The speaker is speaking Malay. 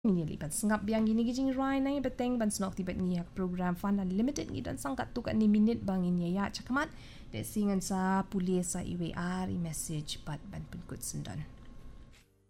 Ini lipat sengap biang gini gijing rai nai beteng ban snok tibat ni program Fun Unlimited ni dan sangkat tu kat ni minit bang ini ya cakamat de singan sa pulis sa IWR message pat ban penkut sendan.